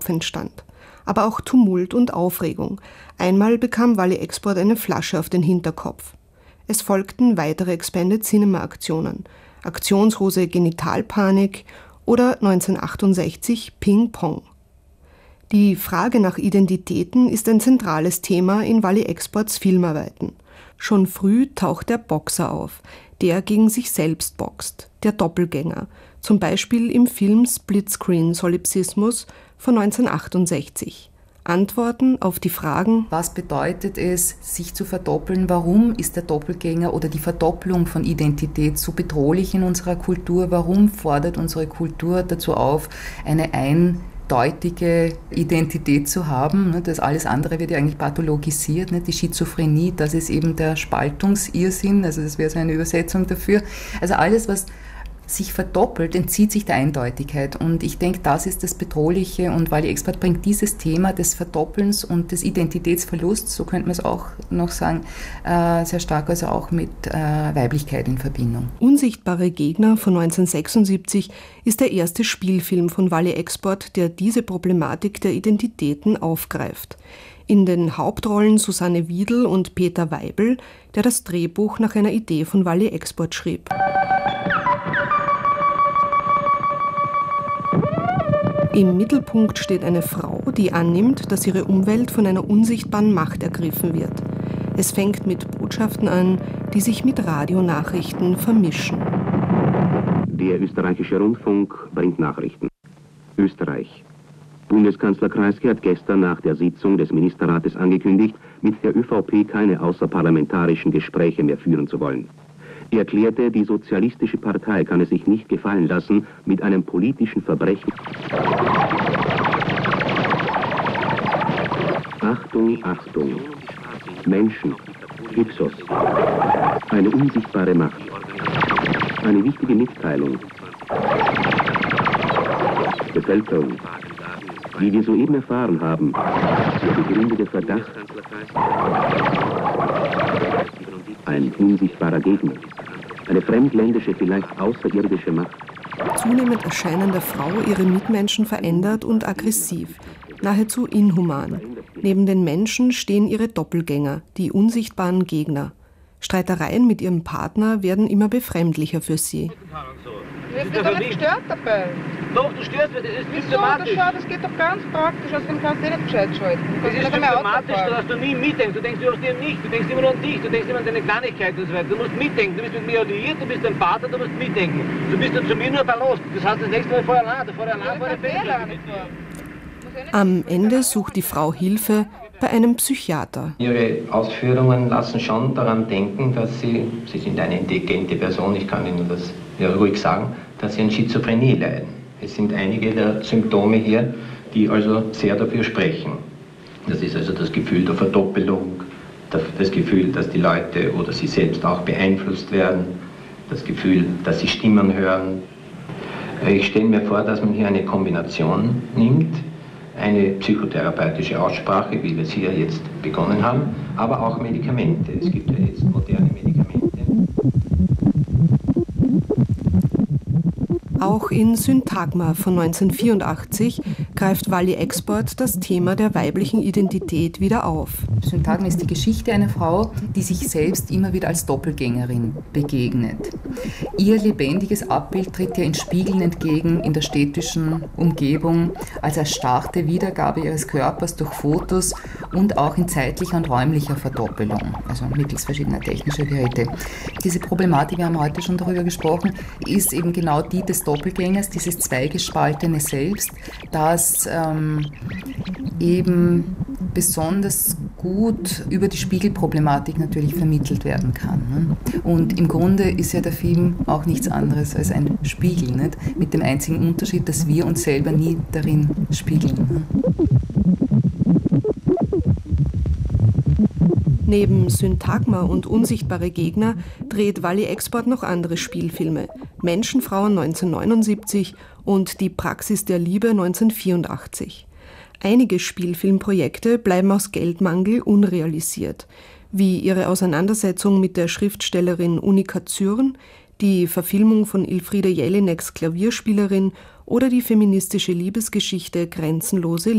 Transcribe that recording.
entstand. Aber auch Tumult und Aufregung. Einmal bekam Wally Export eine Flasche auf den Hinterkopf. Es folgten weitere Expanded Cinema Aktionen, Aktionshose Genitalpanik oder 1968 Ping Pong. Die Frage nach Identitäten ist ein zentrales Thema in Wally Exports Filmarbeiten. Schon früh taucht der Boxer auf, der gegen sich selbst boxt, der Doppelgänger, zum Beispiel im Film Splitscreen Solipsismus von 1968. Antworten auf die Fragen: Was bedeutet es, sich zu verdoppeln? Warum ist der Doppelgänger oder die Verdopplung von Identität so bedrohlich in unserer Kultur? Warum fordert unsere Kultur dazu auf, eine eindeutige Identität zu haben? Das alles andere wird ja eigentlich pathologisiert. Die Schizophrenie, das ist eben der Spaltungsirrsinn, also das wäre so eine Übersetzung dafür. Also alles, was sich verdoppelt, entzieht sich der Eindeutigkeit. Und ich denke, das ist das Bedrohliche. Und Wally Export bringt dieses Thema des Verdoppelns und des Identitätsverlusts, so könnte man es auch noch sagen, sehr stark also auch mit Weiblichkeit in Verbindung. Unsichtbare Gegner von 1976 ist der erste Spielfilm von Wally Export, der diese Problematik der Identitäten aufgreift. In den Hauptrollen Susanne Wiedl und Peter Weibel, der das Drehbuch nach einer Idee von Wally Export schrieb. Im Mittelpunkt steht eine Frau, die annimmt, dass ihre Umwelt von einer unsichtbaren Macht ergriffen wird. Es fängt mit Botschaften an, die sich mit Radionachrichten vermischen. Der österreichische Rundfunk bringt Nachrichten. Österreich. Bundeskanzler Kreisky hat gestern nach der Sitzung des Ministerrates angekündigt, mit der ÖVP keine außerparlamentarischen Gespräche mehr führen zu wollen. Er erklärte, die Sozialistische Partei kann es sich nicht gefallen lassen, mit einem politischen Verbrechen. Achtung, Achtung. Menschen. Ipsos. Eine unsichtbare Macht. Eine wichtige Mitteilung. Bevölkerung. Wie wir soeben erfahren haben, der begründete Verdacht. Ein unsichtbarer Gegner. Eine fremdländische, vielleicht außerirdische Macht. Zunehmend erscheinen der Frau ihre Mitmenschen verändert und aggressiv, nahezu inhuman. Neben den Menschen stehen ihre Doppelgänger, die unsichtbaren Gegner. Streitereien mit ihrem Partner werden immer befremdlicher für sie. Ich bin doch nicht gestört dabei. Doch, du störst mich, das ist Wieso? systematisch. Das geht doch ganz praktisch, außerdem kannst du nicht gescheit schalten. Das ist systematisch, dass du nie mitdenkst. Du denkst über dir nicht, du denkst immer nur an dich, du denkst immer an deine Kleinigkeiten und so weiter. Du musst mitdenken, du bist mit mir alliiert, du bist dein Vater, du musst mitdenken. Du bist dann zu mir nur verlost. Das heißt, das nächste Mal vorher allein, Am Ende sucht die Frau Hilfe bei einem Psychiater. Ihre Ausführungen lassen schon daran denken, dass Sie sind eine intelligente Person, ich kann Ihnen das ja ruhig sagen, dass Sie an Schizophrenie leiden. Es sind einige der Symptome hier, die also sehr dafür sprechen. Das ist also das Gefühl der Verdoppelung, das Gefühl, dass die Leute oder Sie selbst auch beeinflusst werden, das Gefühl, dass Sie Stimmen hören. Ich stelle mir vor, dass man hier eine Kombination nimmt, eine psychotherapeutische Aussprache, wie wir es hier jetzt begonnen haben, aber auch Medikamente. Es gibt ja jetzt moderne Medikamente. Auch in Syntagma von 1984 greift Wally Export das Thema der weiblichen Identität wieder auf. Syntagma ist die Geschichte einer Frau, die sich selbst immer wieder als Doppelgängerin begegnet. Ihr lebendiges Abbild tritt ihr in Spiegeln entgegen in der städtischen Umgebung, als erstarrte Wiedergabe ihres Körpers durch Fotos und auch in zeitlicher und räumlicher Verdoppelung, also mittels verschiedener technischer Geräte. Diese Problematik, wir haben heute schon darüber gesprochen, ist eben genau die des Doppelgängers, dieses zweigespaltene Selbst, das eben besonders gut über die Spiegelproblematik natürlich vermittelt werden kann. Und im Grunde ist ja der Film auch nichts anderes als ein Spiegel, nicht? Mit dem einzigen Unterschied, dass wir uns selber nie darin spiegeln. Neben Syntagma und Unsichtbare Gegner dreht Wally Export noch andere Spielfilme. Menschenfrauen 1979 und Die Praxis der Liebe 1984. Einige Spielfilmprojekte bleiben aus Geldmangel unrealisiert, wie ihre Auseinandersetzung mit der Schriftstellerin Unika Zürn, die Verfilmung von Elfriede Jelineks Klavierspielerin oder die feministische Liebesgeschichte Grenzenlose